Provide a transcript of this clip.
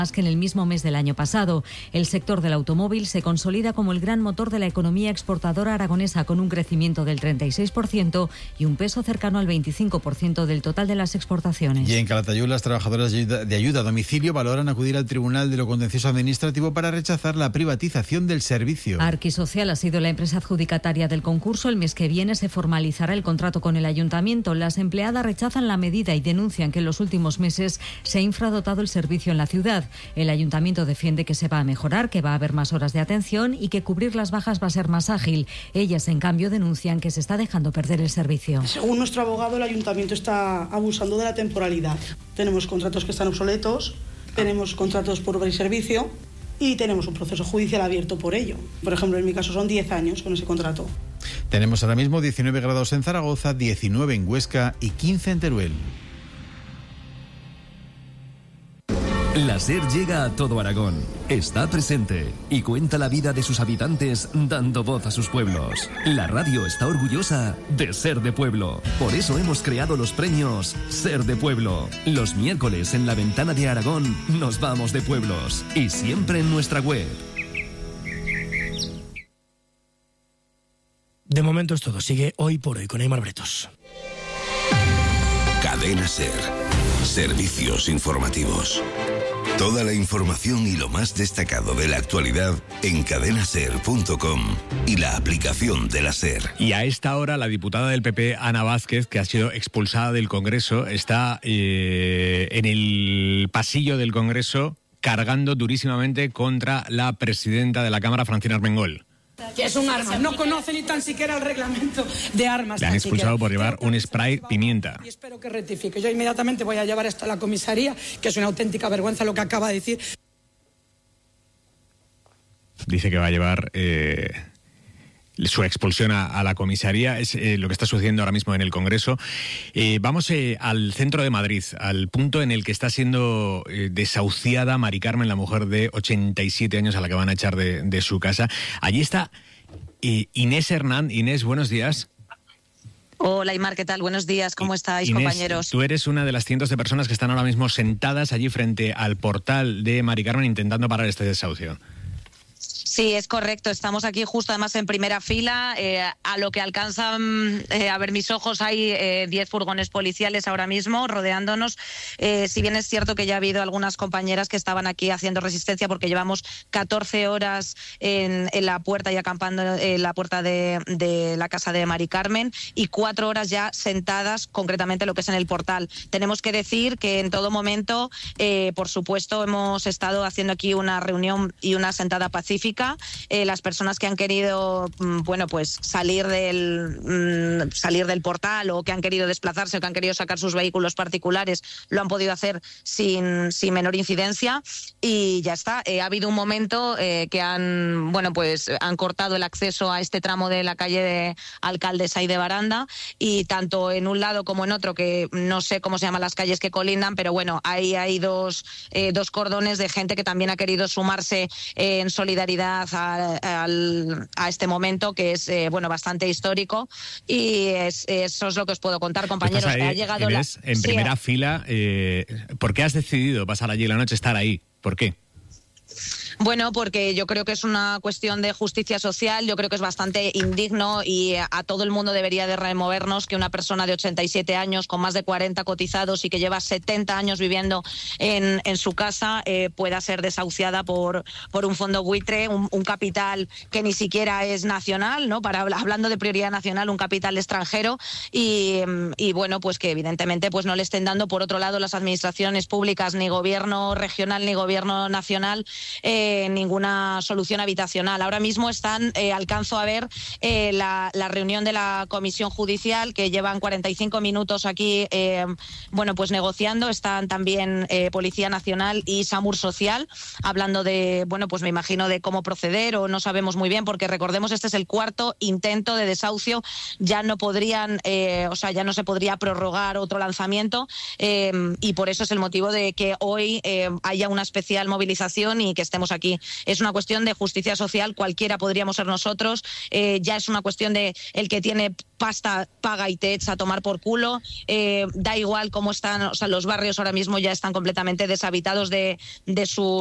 más que en el mismo mes del año pasado. El sector del automóvil se consolida como el gran motor de la economía exportadora aragonesa, con un crecimiento del 36% y un peso cercano al 25% del total de las exportaciones. Y en Calatayud, las trabajadoras de ayuda a domicilio valoran acudir al Tribunal de lo Contencioso Administrativo para rechazar la privatización del servicio. Arquisocial ha sido la empresa adjudicataria del concurso. El mes que viene se formalizará el contrato con el ayuntamiento. Las empleadas rechazan la medida y denuncian que en los últimos meses se ha infradotado el servicio en la ciudad. El ayuntamiento defiende que se va a mejorar, que va a haber más horas de atención y que cubrir las bajas va a ser más ágil. Ellas, en cambio, denuncian que se está dejando perder el servicio. Según nuestro abogado, el ayuntamiento está abusando de la temporalidad. Tenemos contratos que están obsoletos, tenemos contratos por obra y servicio y tenemos un proceso judicial abierto por ello. Por ejemplo, en mi caso son 10 años con ese contrato. Tenemos ahora mismo 19 grados en Zaragoza, 19 en Huesca y 15 en Teruel. La SER llega a todo Aragón, está presente y cuenta la vida de sus habitantes dando voz a sus pueblos. La radio está orgullosa de ser de pueblo. Por eso hemos creado los premios Ser de Pueblo. Los miércoles en la Ventana de Aragón nos vamos de pueblos y siempre en nuestra web. De momento es todo. Sigue Hoy por Hoy con Aimar Bretos. Cadena SER. Servicios informativos. Toda la información y lo más destacado de la actualidad en cadenaser.com y la aplicación de la SER. Y a esta hora la diputada del PP, Ana Vázquez, que ha sido expulsada del Congreso, está en el pasillo del Congreso cargando durísimamente contra la presidenta de la Cámara, Francina Armengol. Que es un arma, no conoce ni tan siquiera el reglamento de armas. Le han expulsado por llevar un spray pimienta. Y espero que rectifique. Yo inmediatamente voy a llevar esto a la comisaría, que es una auténtica vergüenza lo que acaba de decir. Dice que va a llevar su expulsión a la comisaría. Es lo que está sucediendo ahora mismo en el Congreso. Vamos al centro de Madrid, al punto en el que está siendo desahuciada Mari Carmen, la mujer de 87 años a la que van a echar de su casa. Allí está Inés Hernán. Inés, buenos días. Hola, Aimar, ¿qué tal? Buenos días, ¿cómo estáis, Inés, compañeros? Tú eres una de las cientos de personas que están ahora mismo sentadas allí frente al portal de Mari Carmen intentando parar este desahucio. Sí, es correcto. Estamos aquí justo además en primera fila. A lo que alcanzan a ver mis ojos hay 10 furgones policiales ahora mismo rodeándonos. Si bien es cierto que ya ha habido algunas compañeras que estaban aquí haciendo resistencia, porque llevamos 14 horas en la puerta y acampando en la puerta de la casa de Mari Carmen y 4 horas ya sentadas, concretamente lo que es en el portal. Tenemos que decir que en todo momento, por supuesto, hemos estado haciendo aquí una reunión y una sentada pacífica. Las personas que han querido salir del portal o que han querido desplazarse o que han querido sacar sus vehículos particulares lo han podido hacer sin menor incidencia y ya está. Ha habido un momento que han cortado el acceso a este tramo de la calle de Alcaldesa y de Baranda, y tanto en un lado como en otro, que no sé cómo se llaman las calles que colindan, pero bueno, ahí hay dos cordones de gente que también ha querido sumarse en solidaridad a este momento que es bastante histórico, y eso es lo que os puedo contar, compañeros. Ahí, ha llegado Inés, en primera fila. ¿Por qué has decidido pasar allí la noche, estar ahí? ¿Por qué? Bueno, porque yo creo que es una cuestión de justicia social. Yo creo que es bastante indigno y a todo el mundo debería de removernos que una persona de 87 años con más de 40 cotizados y que lleva 70 años viviendo en su casa pueda ser desahuciada por un fondo buitre, un capital que ni siquiera es nacional, ¿no? Hablando de prioridad nacional, un capital extranjero y que evidentemente no le estén dando, por otro lado, las administraciones públicas, ni gobierno regional ni gobierno nacional, ninguna solución habitacional. Ahora mismo alcanzo a ver la reunión de la comisión judicial, que llevan 45 minutos aquí negociando. Están también Policía Nacional y SAMUR Social hablando de, me imagino, de cómo proceder, o no sabemos muy bien, porque recordemos, este es el cuarto intento de desahucio. Ya no podrían, ya no se podría prorrogar otro lanzamiento, y por eso es el motivo de que hoy haya una especial movilización y que estemos aquí aquí. Es una cuestión de justicia social, cualquiera podríamos ser nosotros, ya es una cuestión de el que tiene pasta paga y te echa a tomar por culo, da igual cómo están, o sea, los barrios ahora mismo ya están completamente deshabitados de su